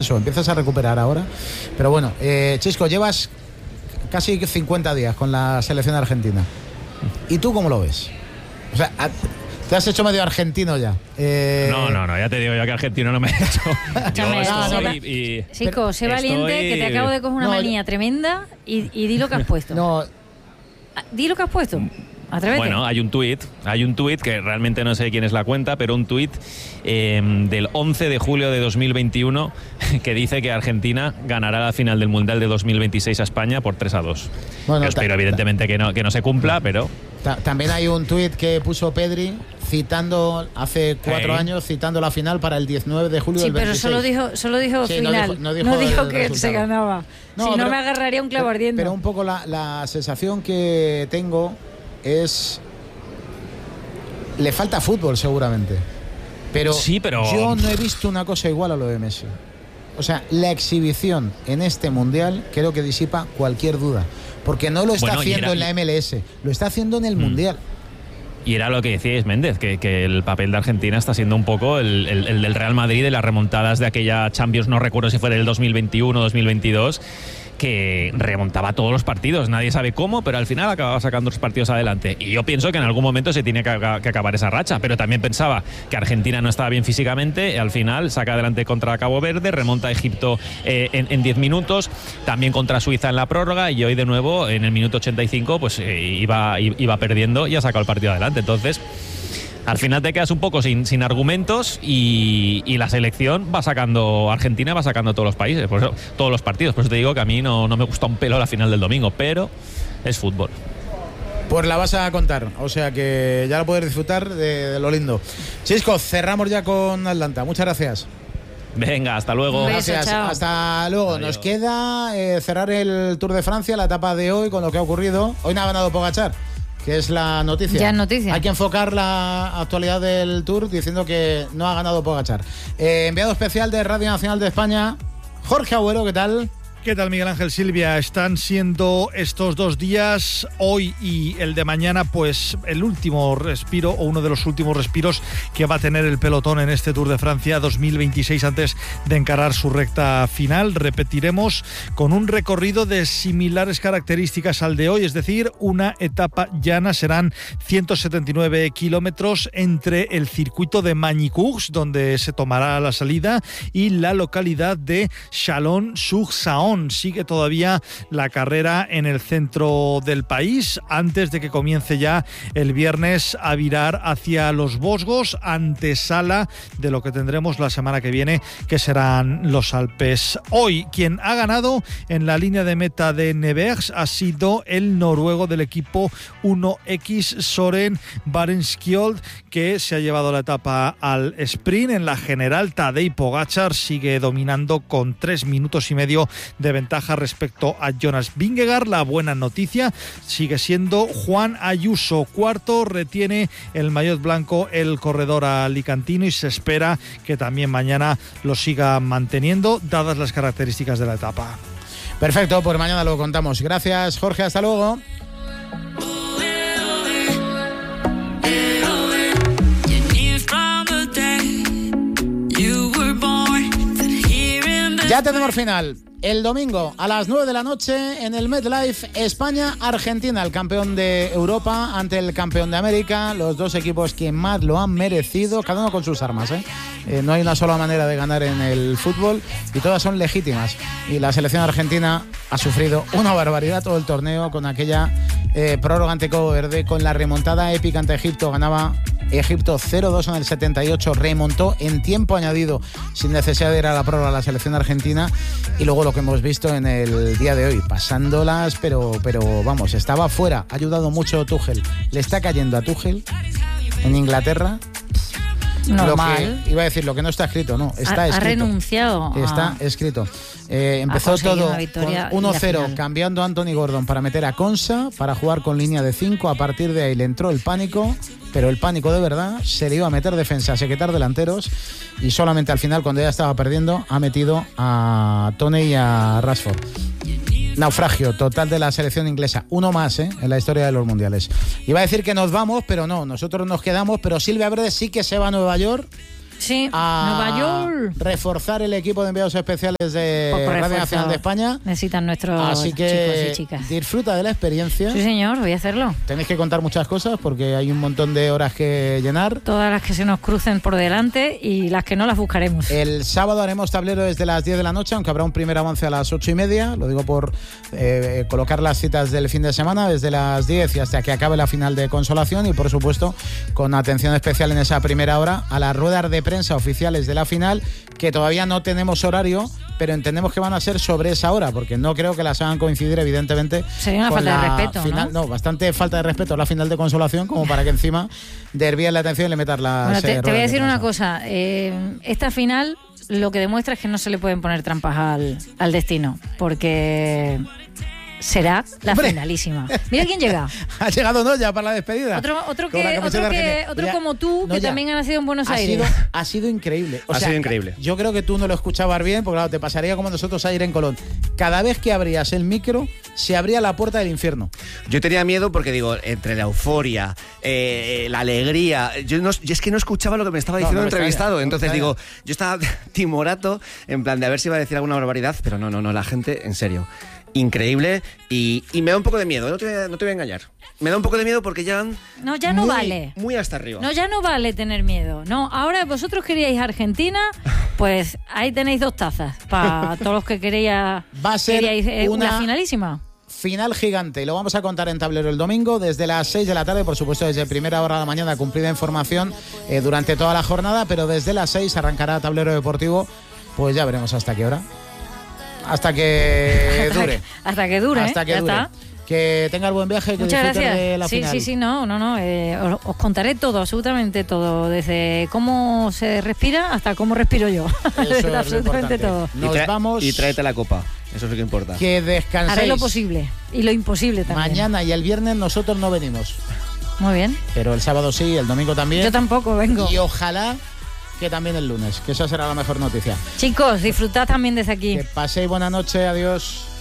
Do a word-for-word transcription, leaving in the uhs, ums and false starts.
eso, empiezas a recuperar ahora. Pero bueno, eh, Chisco, llevas casi cincuenta días con la selección argentina. ¿Y tú cómo lo ves? O sea, te has hecho medio argentino ya. Eh... No, no, no, ya te digo yo que argentino no me he hecho. Yo no, estoy, no, y, Chico, sé valiente, estoy... que te acabo de coger una no, manía yo... tremenda y, y di lo que has puesto. No. Di lo que has puesto. Atrévete. Bueno, hay un tuit, hay un tuit que realmente no sé quién es la cuenta, pero un tuit eh, del once de julio de dos mil veintiuno que dice que Argentina ganará la final del Mundial de dos mil veintiséis a España por tres a dos. Bueno, Yo espero evidentemente que no, que no se cumpla, pero... También hay un tuit que puso Pedri citando hace cuatro hey. años, citando la final para el diecinueve de julio sí, del veintiséis. Sí, pero solo dijo, solo dijo sí, final, no dijo, no dijo, no dijo que se ganaba. No, si no pero, me agarraría un clavo ardiendo. Pero un poco la, la sensación que tengo es... Le falta fútbol seguramente. Pero, sí, pero yo no he visto una cosa igual a lo de Messi. O sea, la exhibición en este Mundial creo que disipa cualquier duda. Porque no lo está bueno, haciendo era, en la M L S, lo está haciendo en el mm. Mundial. Y era lo que decíais, Méndez, que, que el papel de Argentina está siendo un poco el, el, el del Real Madrid, de las remontadas de aquella Champions, no recuerdo si fue del dos mil veintiuno o dos mil veintidós, que remontaba todos los partidos. Nadie sabe cómo, pero al final acababa sacando los partidos adelante. Y yo pienso que en algún momento se tiene que, que acabar esa racha, pero también pensaba que Argentina no estaba bien físicamente, y al final saca adelante contra Cabo Verde, remonta a Egipto eh, en diez minutos, también contra Suiza en la prórroga, y hoy de nuevo en el minuto ochenta y cinco pues eh, iba, iba perdiendo y ha sacado el partido adelante. Entonces, al final te quedas un poco sin, sin argumentos y, y la selección va sacando, Argentina va sacando todos los países, por eso, todos los partidos. Por eso te digo que a mí no, no me gusta un pelo la final del domingo, pero es fútbol. Pues la vas a contar, o sea que ya la puedes disfrutar de, de lo lindo. Chisco, cerramos ya con Atlanta. Muchas gracias. Venga, hasta luego. Gracias, beso, hasta luego. Adiós. Nos queda eh, cerrar el Tour de Francia, la etapa de hoy, con lo que ha ocurrido. Hoy no ha ganado Pogačar, que es la noticia. Ya es noticia. Hay que enfocar la actualidad del Tour diciendo que no ha ganado Pogačar. Eh, enviado especial de Radio Nacional de España, Jorge Agüero, ¿qué tal? ¿Qué tal, Miguel Ángel, Silvia? Están siendo estos dos días, hoy y el de mañana, pues el último respiro o uno de los últimos respiros que va a tener el pelotón en este Tour de Francia dos mil veintiséis antes de encarar su recta final. Repetiremos con un recorrido de similares características al de hoy, es decir, una etapa llana. Serán ciento setenta y nueve kilómetros entre el circuito de Magny-Cours, donde se tomará la salida, y la localidad de Chalon-sur-Saône. Sigue todavía la carrera en el centro del país antes de que comience ya el viernes a virar hacia los Vosgos, antesala de lo que tendremos la semana que viene, que serán los Alpes. Hoy, quien ha ganado en la línea de meta de Nevers ha sido el noruego del equipo uno equis, Søren Barenskjold, que se ha llevado la etapa al sprint. En la general, Tadej Pogačar sigue dominando con tres minutos y medio de ventaja respecto a Jonas Vingegaard. La buena noticia sigue siendo Juan Ayuso, cuarto, retiene el maillot blanco el corredor alicantino y se espera que también mañana lo siga manteniendo, dadas las características de la etapa. Perfecto, pues mañana lo contamos. Gracias, Jorge, hasta luego. Ya tenemos final. El domingo a las nueve de la noche en el MetLife, España-Argentina, el campeón de Europa ante el campeón de América, los dos equipos que más lo han merecido, cada uno con sus armas, ¿eh? Eh, no hay una sola manera de ganar en el fútbol y todas son legítimas. Y la selección argentina ha sufrido una barbaridad todo el torneo con aquella eh, prórroga ante Cabo Verde, con la remontada épica ante Egipto. Ganaba Egipto cero dos en el setenta y ocho, remontó en tiempo añadido sin necesidad de ir a la prórroga a la selección argentina, y luego lo que hemos visto en el día de hoy, pasándolas, pero, pero vamos, estaba fuera. Ha ayudado mucho Tuchel, le está cayendo a Tuchel en Inglaterra. Normal. Lo que, iba a decir lo que no está escrito, no, está ha, escrito. Ha renunciado. Está a... escrito. Eh, empezó todo con uno cero, cambiando a Anthony Gordon para meter a Konsa, para jugar con línea de cinco. A partir de ahí le entró el pánico, pero el pánico de verdad. Se le iba a meter defensa, a quitar delanteros, y solamente al final, cuando ya estaba perdiendo, ha metido a Tony y a Rashford. Naufragio total de la selección inglesa. Uno más, ¿eh? En la historia de los mundiales. Iba a decir que nos vamos, pero no, nosotros nos quedamos. Pero Silvia Verde sí que se va a Nueva York Sí, a Nueva York. reforzar el equipo de enviados especiales de Radio Nacional de España. Necesitan nuestros Así que chicos y chicas. Disfruta de la experiencia. Sí, señor, voy a hacerlo. Tenéis que contar muchas cosas porque hay un montón de horas que llenar. Todas las que se nos crucen por delante y las que no las buscaremos. El sábado haremos tablero desde las diez de la noche, aunque habrá un primer avance a las ocho y media. Lo digo por eh, colocar las citas del fin de semana desde las diez y hasta que acabe la final de Consolación, y por supuesto con atención especial en esa primera hora a las ruedas de prensa oficiales de la final, que todavía no tenemos horario, pero entendemos que van a ser sobre esa hora, porque no creo que las hagan coincidir, evidentemente. Sería una con falta la de respeto, final, ¿no? No, bastante falta de respeto a la final de Consolación como para que encima desvíen la atención y le metas las Bueno, te, eh, te voy a de decir una prensa. cosa. Eh, esta final lo que demuestra es que no se le pueden poner trampas al, al destino, porque será la ¡Hombre! finalísima. Mira quién llega. Ha llegado Noya para la despedida. Otro, otro, Con la que, camiseta otro, que, argentina. otro Ya, como tú, que Noya, también ha nacido en Buenos ha Aires. sido, ha sido increíble. O Ha sea, sido increíble. Yo creo que tú no lo escuchabas bien, porque claro, te pasaría como nosotros ayer en Colón. Cada vez que abrías el micro, se abría la puerta del infierno. Yo tenía miedo porque, digo, entre la euforia, eh, la alegría... Yo, no, yo es que no escuchaba lo que me estaba diciendo No, el no me entrevistado. extraña, Entonces, no me digo, yo estaba timorato, en plan de a ver si iba a decir alguna barbaridad, pero no, no, no, la gente, en serio, increíble. Y, y me da un poco de miedo, no te, voy a, no te voy a engañar. Me da un poco de miedo porque ya... No, ya no muy, vale. Muy hasta arriba. No, ya no vale tener miedo. No, ahora vosotros queríais Argentina, pues ahí tenéis dos tazas para todos los que queríais, Va a ser queríais eh, una- una finalísima. Final gigante, lo vamos a contar en Tablero el domingo desde las seis de la tarde, por supuesto desde primera hora de la mañana, cumplida información eh, durante toda la jornada, pero desde las seis arrancará Tablero Deportivo, pues ya veremos hasta qué hora. Hasta que Hasta dure. que- hasta que dure, Hasta ¿eh? que Ya dure. está. Que tenga el buen viaje, que Muchas disfrute gracias. de la sí, final. sí, sí, no, no, no. eh, os, os contaré todo, absolutamente todo, desde cómo se respira hasta cómo respiro yo. Eso es lo absolutamente importante. todo. Nos y, tra- vamos. y tráete la copa, eso es lo que importa. Que descanséis. Haré lo posible y lo imposible también. Mañana y el viernes nosotros no venimos, Muy bien. pero el sábado sí, el domingo también. Yo tampoco vengo. Y ojalá que también el lunes, que esa será la mejor noticia. Chicos, disfrutad también desde aquí. Que paséis buena noche, adiós.